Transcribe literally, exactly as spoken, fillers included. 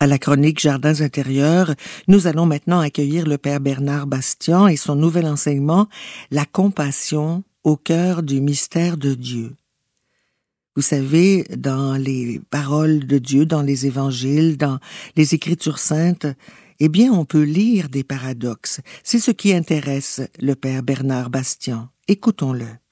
À la chronique Jardins intérieurs, nous allons maintenant accueillir le Père Bernard Bastian et son nouvel enseignement, la compassion au cœur du mystère de Dieu. Vous savez, dans les paroles de Dieu, dans les évangiles, dans les Écritures saintes, eh bien, on peut lire des paradoxes. C'est ce qui intéresse le Père Bernard Bastian. Écoutons-le.